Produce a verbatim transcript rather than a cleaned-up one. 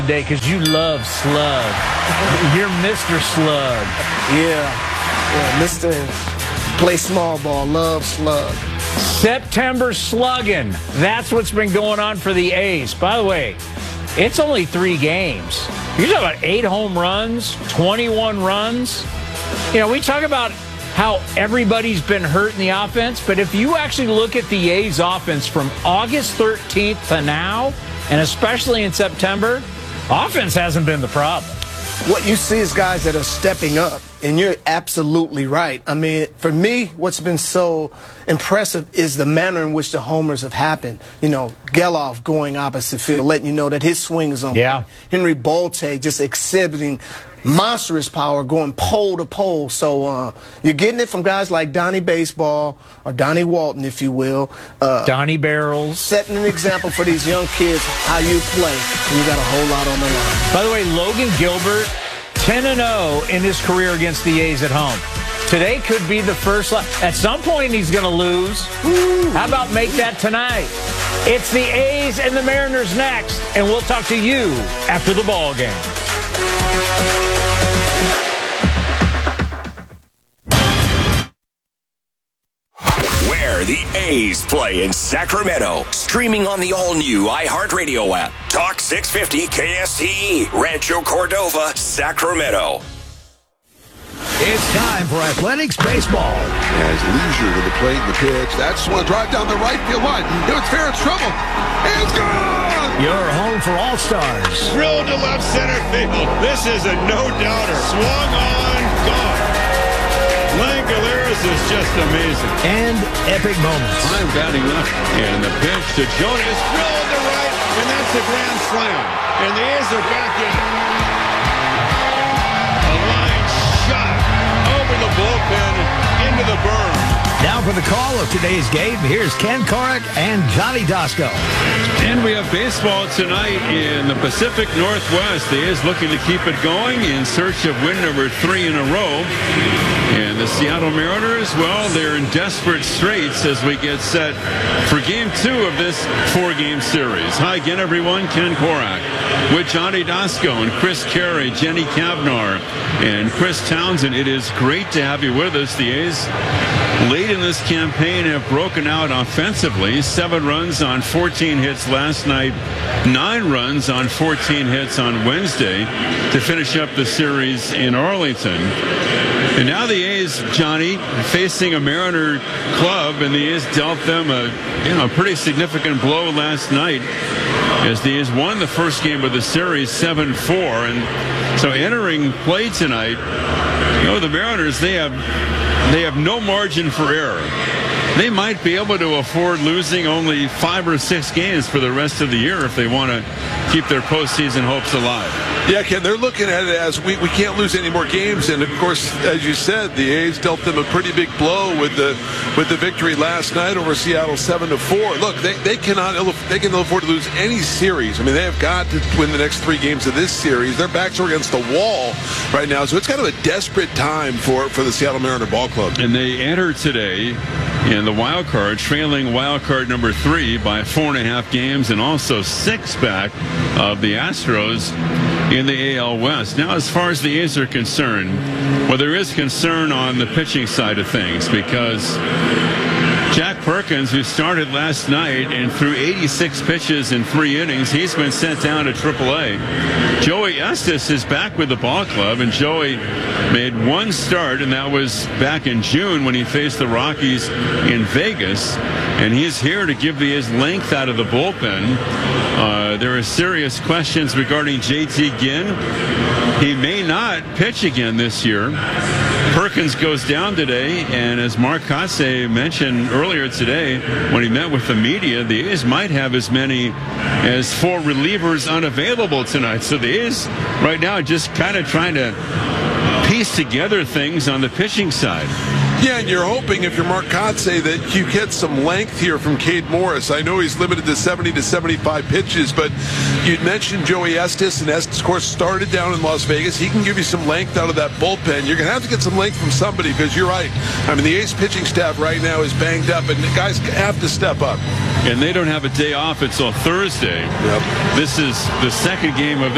Day because you love Slug. You're Mister Slug. Yeah. Yeah, Mister Play small ball, love Slug. September slugging. That's what's been going on for the A's. By the way, it's only three games. You're talking about eight home runs, twenty-one runs. You know, we talk about how everybody's been hurt in the offense, but if you actually look at the A's offense from August thirteenth to now, and especially in September, offense hasn't been the problem. What you see is guys that are stepping up, and you're absolutely right. I mean, for me, what's been so impressive is the manner in which the homers have happened. You know, Geloff going opposite field, letting you know that his swing is on. Yeah. Henry Bolte just exhibiting monstrous power, going pole to pole. So uh, you're getting it from guys like Donnie Baseball, or Donnie Walton, if you will. Uh, Donnie Barrels. Setting an example for these young kids how you play. And you got a whole lot on the line. By the way, Logan Gilbert, ten and oh in his career against the A's at home. Today could be the first. At some point, he's going to lose. Woo. How about make that tonight? It's the A's and the Mariners next, and we'll talk to you after the ball game. Where the A's play in Sacramento. Streaming on the all-new iHeartRadio app. Talk six fifty K S T E, Rancho Cordova, Sacramento. It's time for Athletics Baseball. Has leisure to the plate and the pitch. That's one drive down the right field line. It's fair, it's trouble. And it's gone! Your home for All-Stars. Drilled to left center field. This is a no-doubter. Swung on, gone. Langoliers is just amazing. And epic moments. Time batting left. And the pitch to Jonas. Drilled to right. And that's a grand slam. And the A's are back in. A line shot over the bullpen into the berm. Now for the call of today's game, here's Ken Korach and Johnny Dasco. And we have baseball tonight in the Pacific Northwest. The A's looking to keep it going in search of win number three in a row. And the Seattle Mariners, well, they're in desperate straits as we get set for game two of this four-game series. Hi again, everyone. Ken Korach with Johnny Dasco and Chris Carey, Jenny Cavnar, and Chris Townsend. It is great to have you with us. The A's late in this campaign have broken out offensively. Seven runs on fourteen hits last night. Nine runs on fourteen hits on Wednesday to finish up the series in Arlington. And now the A's, Johnny, facing a Mariner club, and the A's dealt them a, you know, a pretty significant blow last night as the A's won the first game of the series seven four. And so entering play tonight, you know, the Mariners, they have they have no margin for error. They might be able to afford losing only five or six games for the rest of the year if they want to keep their postseason hopes alive. Yeah, Ken, they're looking at it as we, we can't lose any more games. And, of course, as you said, the A's dealt them a pretty big blow with the with the victory last night over Seattle seven to four. Look, they, they cannot they can afford to lose any series. I mean, they have got to win the next three games of this series. Their backs are against the wall right now. So it's kind of a desperate time for, for the Seattle Mariner Ball Club. And they enter today in the wild card, trailing wild card number three by four and a half games, and also six back of the Astros in the A L West. Now, as far as the A's are concerned, well, there is concern on the pitching side of things because Jack Perkins, who started last night and threw eighty-six pitches in three innings, he's been sent down to triple A. Joey Estes is back with the ball club, and Joey made one start, and that was back in June when he faced the Rockies in Vegas. And he's here to give the A's length out of the bullpen. Uh, there are serious questions regarding J T Ginn. He may not pitch again this year. Perkins goes down today, and as Mark Kotsay mentioned earlier today when he met with the media, the A's might have as many as four relievers unavailable tonight. So the A's right now just kind of trying to piece together things on the pitching side. Yeah, and you're hoping, if you're Mark Kotsay, that you get some length here from Cade Morris. I know he's limited to seventy to seventy-five pitches, but you'd mentioned Joey Estes, and Estes, of course, started down in Las Vegas. He can give you some length out of that bullpen. You're going to have to get some length from somebody because you're right. I mean, the A's pitching staff right now is banged up, and the guys have to step up. And they don't have a day off until Thursday. Yep. This is the second game of